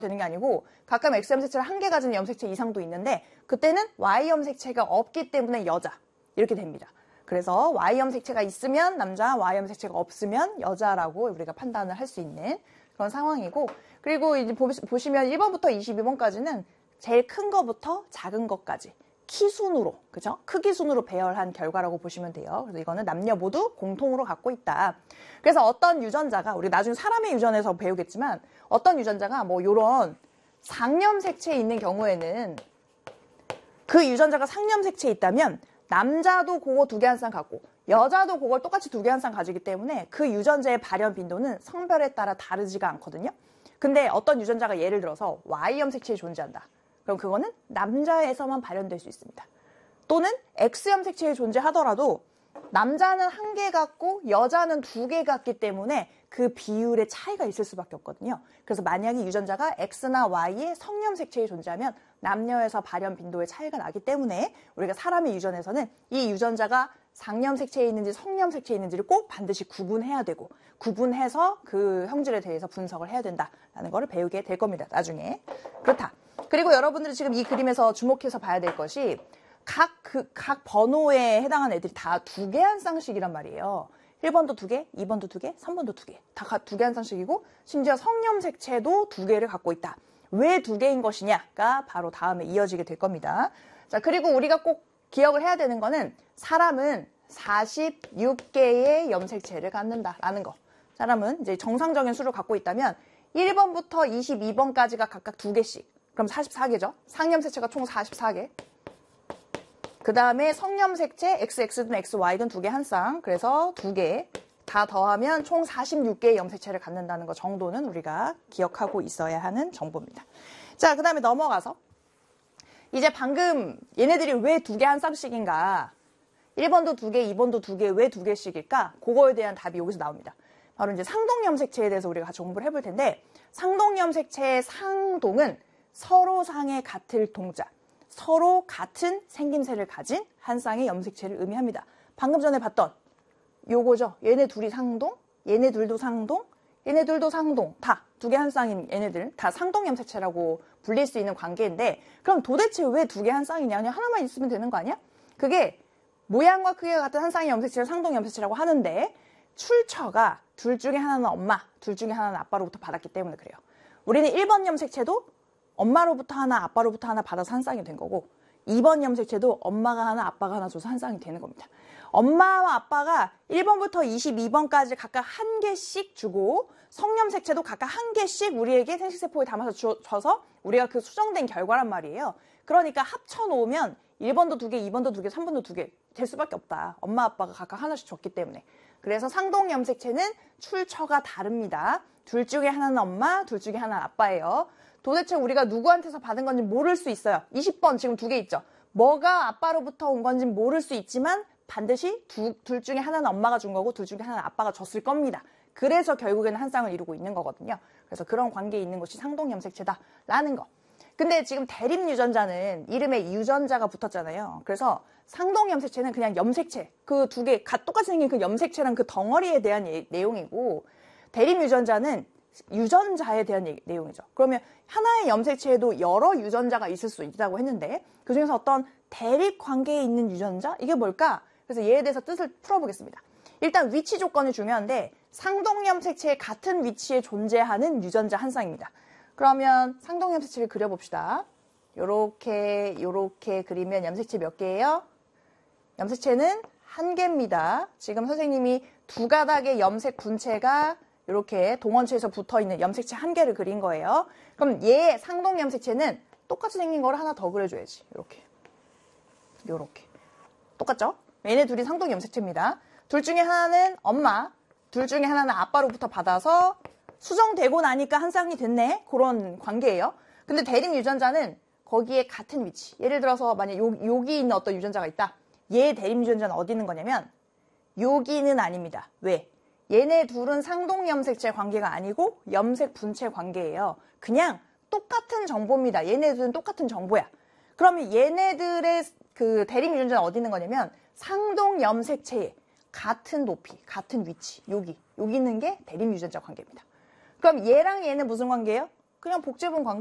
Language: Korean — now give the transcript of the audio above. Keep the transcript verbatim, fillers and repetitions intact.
되는 게 아니고 각각 X 염색체를 한 개 가진 염색체 이상도 있는데 그때는 Y 염색체가 없기 때문에 여자 이렇게 됩니다. 그래서 Y 염색체가 있으면 남자, Y 염색체가 없으면 여자라고 우리가 판단을 할 수 있는 그런 상황이고 그리고 이제 보시면 일 번부터 이십이 번까지는 제일 큰 거부터 작은 것까지 키 순으로, 그죠? 크기 순으로 배열한 결과라고 보시면 돼요. 그래서 이거는 남녀 모두 공통으로 갖고 있다. 그래서 어떤 유전자가, 우리 나중에 사람의 유전에서 배우겠지만 어떤 유전자가 뭐 요런 상염색체에 있는 경우에는 그 유전자가 상염색체에 있다면 남자도 그거 두 개 한 쌍 갖고 여자도 그걸 똑같이 두 개 한 쌍 가지기 때문에 그 유전자의 발현 빈도는 성별에 따라 다르지가 않거든요. 근데 어떤 유전자가 예를 들어서 Y 염색체에 존재한다. 그럼 그거는 남자에서만 발현될 수 있습니다. 또는 X 염색체에 존재하더라도 남자는 한 개 갖고 여자는 두 개 갖기 때문에 그 비율의 차이가 있을 수밖에 없거든요. 그래서 만약에 유전자가 X나 Y의 성염색체에 존재하면 남녀에서 발현 빈도의 차이가 나기 때문에 우리가 사람의 유전에서는 이 유전자가 상염색체에 있는지 성염색체에 있는지를 꼭 반드시 구분해야 되고 구분해서 그 형질에 대해서 분석을 해야 된다라는 걸 배우게 될 겁니다. 나중에. 그렇다. 그리고 여러분들이 지금 이 그림에서 주목해서 봐야 될 것이 각, 그, 각 번호에 해당하는 애들이 다 두 개 한 쌍씩이란 말이에요. 일 번도 두 개, 이 번도 두 개, 삼 번도 두 개. 다 두 개 한 쌍씩이고 심지어 성염색체도 두 개를 갖고 있다. 왜 두 개인 것이냐가 바로 다음에 이어지게 될 겁니다. 자, 그리고 우리가 꼭 기억을 해야 되는 거는 사람은 사십육 개의 염색체를 갖는다라는 거. 사람은 이제 정상적인 수를 갖고 있다면 일 번부터 이십이 번까지가 각각 두 개씩. 그럼 사십사 개죠. 상염색체가 총 사십사 개. 그 다음에 성염색체 엑스엑스든 엑스와이든 두 개 한 쌍. 그래서 두 개. 다 더하면 총 사십육 개의 염색체를 갖는다는 거 정도는 우리가 기억하고 있어야 하는 정보입니다. 자, 그 다음에 넘어가서 이제 방금 얘네들이 왜 두 개 한 쌍씩인가? 일 번도 두 개, 이 번도 두 개, 왜 두 개씩일까? 그거에 대한 답이 여기서 나옵니다. 바로 이제 상동염색체에 대해서 우리가 같이 공부를 해볼 텐데 상동염색체의 상동은 서로 상의 같을 동자, 서로 같은 생김새를 가진 한 쌍의 염색체를 의미합니다. 방금 전에 봤던 요거죠. 얘네 둘이 상동, 얘네 둘도 상동, 얘네 둘도 상동. 다 두 개 한 쌍인 얘네들 다 상동 염색체라고 불릴 수 있는 관계인데 그럼 도대체 왜 두 개 한 쌍이냐? 그냥 하나만 있으면 되는 거 아니야? 그게 모양과 크기가 같은 한 쌍의 염색체를 상동 염색체라고 하는데 출처가 둘 중에 하나는 엄마, 둘 중에 하나는 아빠로부터 받았기 때문에 그래요. 우리는 일 번 염색체도 엄마로부터 하나, 아빠로부터 하나 받아서 한 쌍이 된 거고 이 번 염색체도 엄마가 하나, 아빠가 하나 줘서 한 쌍이 되는 겁니다. 엄마와 아빠가 일 번부터 이십이 번까지 각각 한 개씩 주고 성염색체도 각각 한 개씩 우리에게 생식세포에 담아서 주, 줘서 우리가 그 수정된 결과란 말이에요. 그러니까 합쳐놓으면 일 번도 두 개, 이 번도 두 개, 삼 번도 두 개 될 수밖에 없다. 엄마, 아빠가 각각 하나씩 줬기 때문에. 그래서 상동염색체는 출처가 다릅니다. 둘 중에 하나는 엄마, 둘 중에 하나는 아빠예요. 도대체 우리가 누구한테서 받은 건지 모를 수 있어요. 이십 번 지금 두 개 있죠. 뭐가 아빠로부터 온 건지 모를 수 있지만 반드시 두, 둘 중에 하나는 엄마가 준 거고 둘 중에 하나는 아빠가 줬을 겁니다. 그래서 결국에는 한 쌍을 이루고 있는 거거든요. 그래서 그런 관계에 있는 것이 상동염색체다라는 거. 근데 지금 대립 유전자는 이름에 유전자가 붙었잖아요. 그래서 상동염색체는 그냥 염색체, 그 두 개 똑같이 생긴 그 염색체랑 그 덩어리에 대한 예, 내용이고 대립 유전자는 유전자에 대한 얘기, 내용이죠. 그러면 하나의 염색체에도 여러 유전자가 있을 수 있다고 했는데 그중에서 어떤 대립 관계에 있는 유전자? 이게 뭘까? 그래서 얘에 대해서 뜻을 풀어보겠습니다. 일단 위치 조건이 중요한데 상동염색체의 같은 위치에 존재하는 유전자 한 쌍입니다. 그러면 상동염색체를 그려봅시다. 요렇게 요렇게 그리면 염색체 몇 개예요? 염색체는 한 개입니다. 지금 선생님이 두 가닥의 염색 분체가 이렇게 동원체에서 붙어있는 염색체 한 개를 그린 거예요. 그럼 얘 상동염색체는 똑같이 생긴 걸 하나 더 그려줘야지. 이렇게. 요렇게. 똑같죠? 얘네 둘이 상동염색체입니다. 둘 중에 하나는 엄마, 둘 중에 하나는 아빠로부터 받아서 수정되고 나니까 한 쌍이 됐네. 그런 관계예요. 근데 대립 유전자는 거기에 같은 위치. 예를 들어서 만약 요, 여기 있는 어떤 유전자가 있다. 얘 대립 유전자는 어디 있는 거냐면 여기는 아닙니다. 왜? 얘네 둘은 상동염색체 관계가 아니고 염색 분체 관계예요. 그냥 똑같은 정보입니다. 얘네들은 똑같은 정보야. 그러면 얘네들의 그 대립 유전자는 어디 있는 거냐면 상동염색체에 같은 높이, 같은 위치, 여기. 여기 있는 게 대립 유전자 관계입니다. 그럼 얘랑 얘는 무슨 관계예요? 그냥 복제본 광